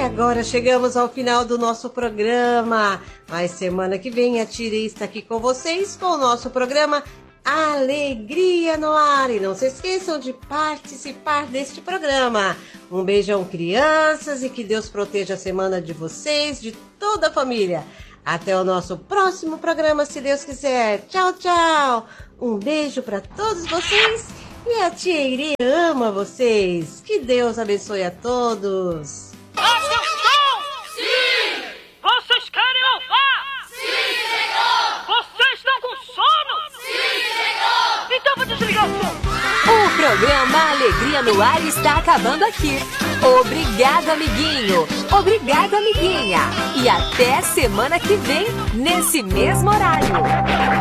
agora chegamos ao final do nosso programa. Mas semana que vem a Tia está aqui com vocês com o nosso programa Alegria no Ar. E não se esqueçam de participar deste programa. Um beijão, crianças, e que Deus proteja a semana de vocês, de toda a família. Até o nosso próximo programa, se Deus quiser. Tchau, tchau. Um beijo para todos vocês. E a Tia Irê ama vocês. Que Deus abençoe a todos. Atenção! Sim! Vocês querem louvar? Sim, Senhor! Vocês estão com sono? Sim, Senhor! Então vou desligar o som. O programa Alegria no Ar está acabando aqui. Obrigado, amiguinho. Obrigado, amiguinha. E até semana que vem, nesse mesmo horário.